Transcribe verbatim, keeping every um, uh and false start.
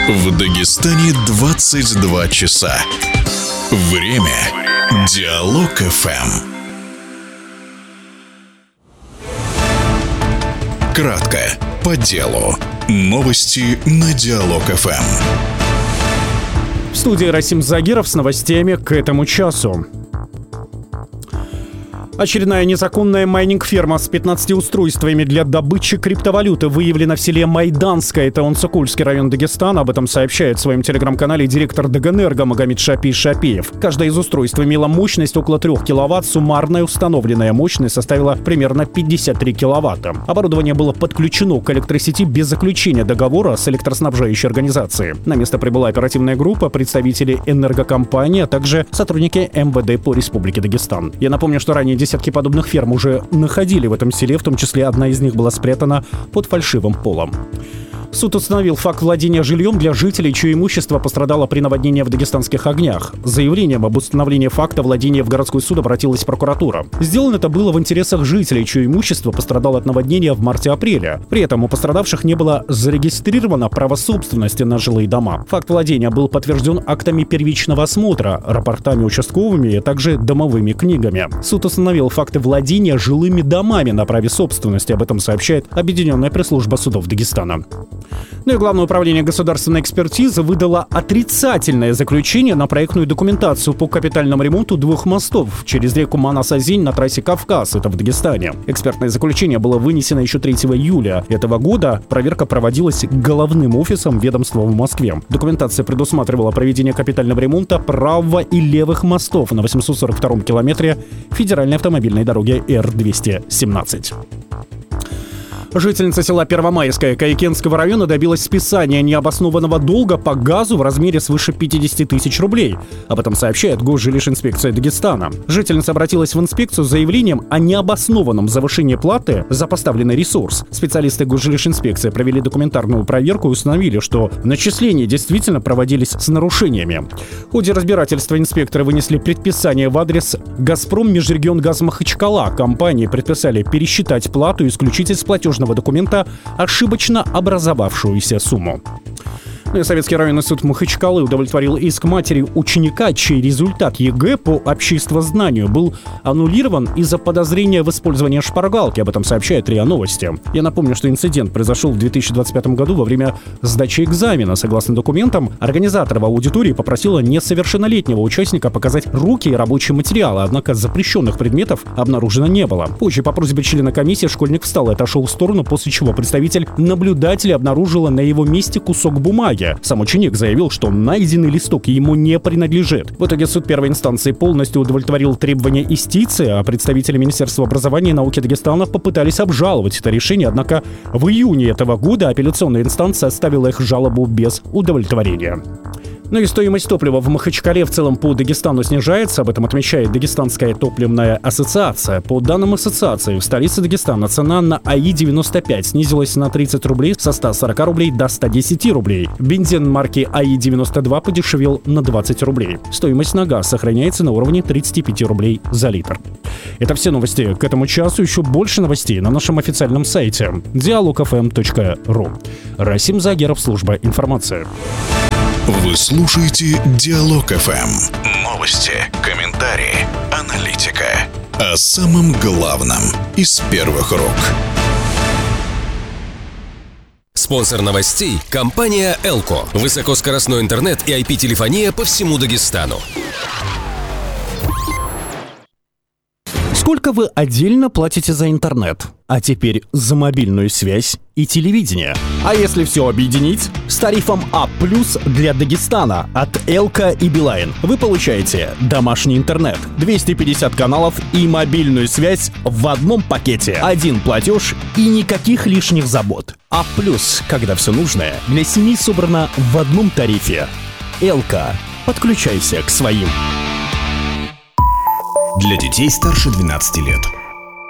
В Дагестане двадцать два часа. Время Диалог эф эм. Кратко, по делу. Новости на Диалог эф эм. В студии Расим Загиров с новостями к этому часу. Очередная незаконная майнинг-ферма с пятнадцатью устройствами для добычи криптовалюты выявлена в селе Майданское, это Онсукульский район Дагестана. Об этом сообщает в своем телеграм-канале директор Дагэнерго Магомед Шапи Шапиев. Каждое из устройств имело мощность около трёх киловатт, суммарная установленная мощность составила примерно пятьдесят три киловатта. Оборудование было подключено к электросети без заключения договора с электроснабжающей организацией. На место прибыла оперативная группа, представители энергокомпании, а также сотрудники эм вэ дэ по Республике Дагестан. Я напомню, что ранее десятки подобных ферм уже находили в этом селе, в том числе одна из них была спрятана под фальшивым полом. Суд установил факт владения жильем для жителей, чье имущество пострадало при наводнении в Дагестанских Огнях. С заявлением об установлении факта владения в городской суд обратилась прокуратура. Сделано это было в интересах жителей, чье имущество пострадало от наводнения в марте-апреле. При этом у пострадавших не было зарегистрировано право собственности на жилые дома. Факт владения был подтвержден актами первичного осмотра, рапортами участковыми, а также домовыми книгами. Суд установил факты владения жилыми домами на праве собственности. Об этом сообщает Объединенная пресс-служба судов Дагестана. Ну и Главное управление государственной экспертизы выдало отрицательное заключение на проектную документацию по капитальному ремонту двух мостов через реку Манас-Азень на трассе Кавказ, это в Дагестане. Экспертное заключение было вынесено еще третьего июля этого года. Проверка проводилась головным офисом ведомства в Москве. Документация предусматривала проведение капитального ремонта правого и левых мостов на восемьсот сорок втором километре федеральной автомобильной дороги эр двести семнадцать. Жительница села Первомайское Каикенского района добилась списания необоснованного долга по газу в размере свыше пятьдесят тысяч рублей. Об этом сообщает Госжилищинспекция Дагестана. Жительница обратилась в инспекцию с заявлением о необоснованном завышении платы за поставленный ресурс. Специалисты Госжилищинспекции провели документарную проверку и установили, что начисления действительно проводились с нарушениями. В ходе разбирательства инспекторы вынесли предписание в адрес «Газпром Межрегионгаз Махачкала». Компании предписали пересчитать плату и исключить из платежного документа ошибочно образовавшуюся сумму. Ну и Советский районный суд Махачкалы удовлетворил иск матери ученика, чей результат ЕГЭ по обществознанию был аннулирован из-за подозрения в использовании шпаргалки. Об этом сообщает РИА Новости. Я напомню, что инцидент произошел в две тысячи двадцать пятом году во время сдачи экзамена. Согласно документам, организатор в аудитории попросила несовершеннолетнего участника показать руки и рабочие материалы, однако запрещенных предметов обнаружено не было. Позже по просьбе члена комиссии школьник встал и отошел в сторону, после чего представитель наблюдателя обнаружила на его месте кусок бумаги. Сам ученик заявил, что найденный листок ему не принадлежит. В итоге суд первой инстанции полностью удовлетворил требования истицы, а представители Министерства образования и науки Дагестана попытались обжаловать это решение, однако в июне этого года апелляционная инстанция оставила их жалобу без удовлетворения. Ну и стоимость топлива в Махачкале в целом по Дагестану снижается, об этом отмечает Дагестанская топливная ассоциация. По данным ассоциации, в столице Дагестана цена на а и девяносто пять снизилась на тридцать рублей со ста сорока рублей до ста десяти рублей. Бензин марки а и девяносто два подешевел на двадцать рублей. Стоимость на газ сохраняется на уровне тридцати пяти рублей за литр. Это все новости к этому часу. Еще больше новостей на нашем официальном сайте диалог эф эм точка ру. Расим Загиров, служба информации. Вы слушаете Диалог эф эм. Новости, комментарии, аналитика. О самом главном из первых рук. Спонсор новостей – компания «Элко». Высокоскоростной интернет и ай пи-телефония по всему Дагестану. Сколько вы отдельно платите за интернет? А теперь за мобильную связь и телевидение. А если все объединить? С тарифом А плюс для Дагестана от Элко и Билайн вы получаете домашний интернет, двести пятьдесят каналов и мобильную связь в одном пакете. Один платеж и никаких лишних забот. А плюс, когда все нужное для семьи собрано в одном тарифе. Элко. Подключайся к своим. Для детей старше двенадцати лет.